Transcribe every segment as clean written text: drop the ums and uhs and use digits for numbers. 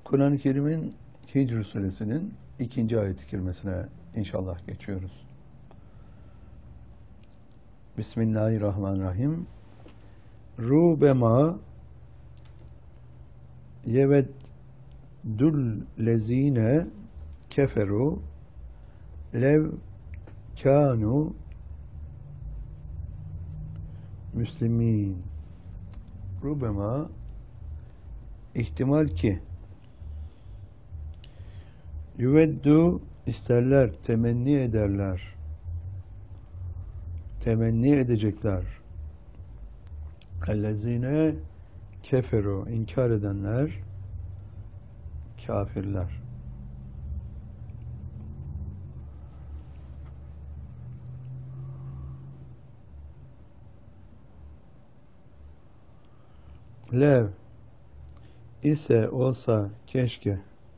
Kur'an-ı Kerim'in Hicr Suresinin 2. ayet-i kerimesine inşallah geçiyoruz. Bismillahirrahmanirrahim. Rubema yeveddul lezine keferu lev kanu müslimin. Rubema ihtimal ki yüveddu isterler, temenni ederler, temenni edecekler. Ellezine keferu, inkar edenler, kafirler. Lev ise olsa keşke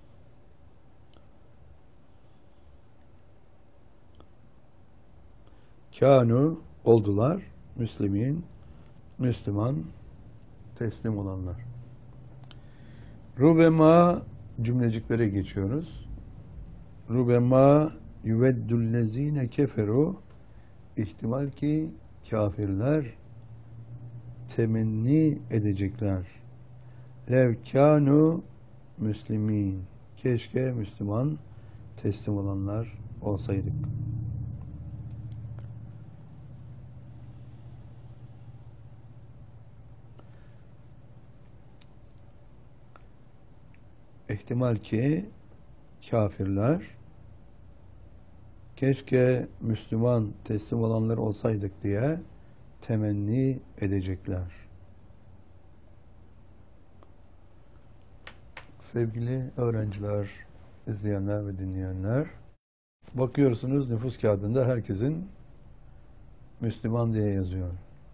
kânû oldular Müslümin, Müslüman, teslim olanlar. Rubema cümleciklere geçiyoruz. Rubema yüveddullezine keferu, ihtimal ki kafirler temenni edecekler. Lev kânû müslimin, keşke Müslüman, teslim olanlar olsaydık. İhtimal ki kafirler keşke Müslüman, teslim olanlar olsaydık diye temenni edecekler. Sevgili öğrenciler, izleyenler ve dinleyenler, bakıyorsunuz nüfus kağıdında herkesin Müslüman diye yazıyor.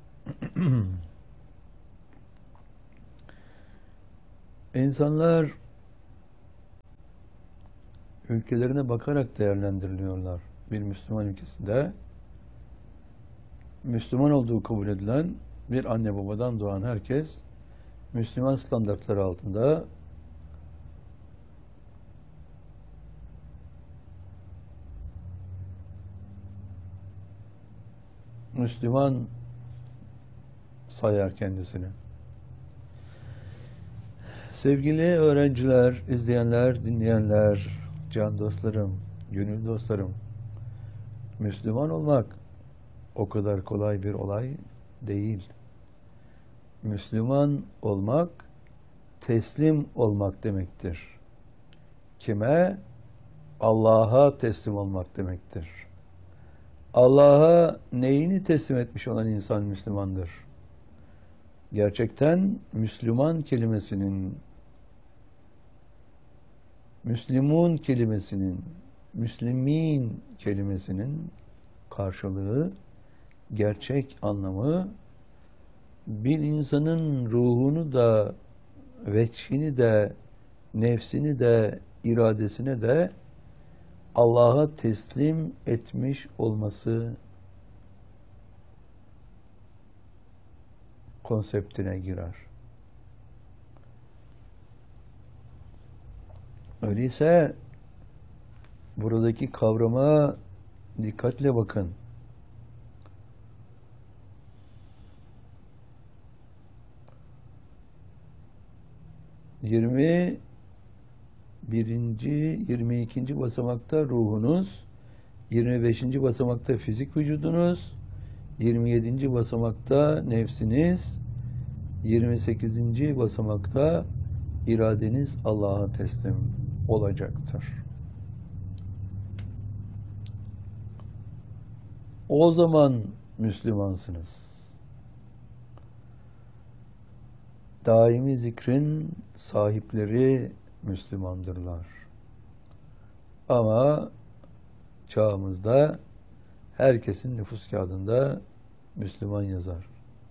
İnsanlar ülkelerine bakarak değerlendiriliyorlar. Bir Müslüman ülkesinde Müslüman olduğu kabul edilen bir anne babadan doğan herkes Müslüman standartları altında Müslüman sayar kendisini. Sevgili öğrenciler, izleyenler, dinleyenler, can dostlarım, gönül dostlarım, Müslüman olmak o kadar kolay bir olay değil. Müslüman olmak, teslim olmak demektir. Kime? Allah'a teslim olmak demektir. Allah'a neyini teslim etmiş olan insan Müslümandır. Gerçekten Müslüman kelimesinin, Müslümun kelimesinin, Müslümin kelimesinin karşılığı, gerçek anlamı bir insanın ruhunu da, veçhini de, nefsini de, iradesine de Allah'a teslim etmiş olması konseptine girer. Öyleyse buradaki kavrama dikkatle bakın. Birinci, 22. basamakta ruhunuz, 25. basamakta fizik vücudunuz, 27. basamakta nefsiniz, 28. basamakta iradeniz Allah'a teslim olacaktır. O zaman Müslümansınız. Daimi zikrin sahipleri Müslümandırlar. Ama çağımızda herkesin nüfus kağıdında Müslüman yazar.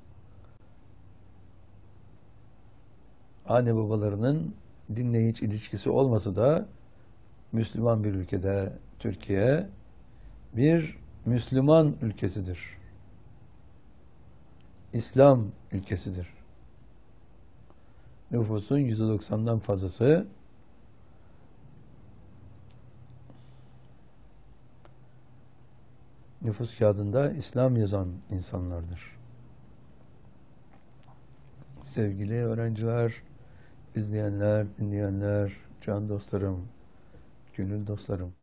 Anne babalarının dinle hiç ilişkisi olmasa da Müslüman bir ülkede Türkiye bir Müslüman ülkesidir. İslam ülkesidir. Nüfusun %90'dan fazlası nüfus kağıdında İslam yazan insanlardır. Sevgili öğrenciler, izleyenler, dinleyenler, can dostlarım, gönül dostlarım.